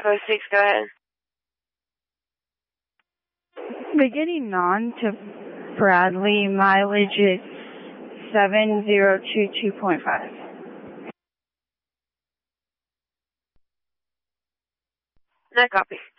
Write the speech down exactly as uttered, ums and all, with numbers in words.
oh six, go ahead. Beginning on to Bradley, mileage is seven zero two two point five. That copy.